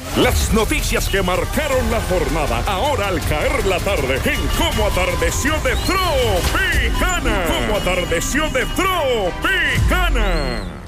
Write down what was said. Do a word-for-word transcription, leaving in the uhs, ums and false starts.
Las noticias que marcaron la jornada, ahora al caer la tarde, en Cómo Atardeció de Tropicana. Cómo Atardeció de Tropicana.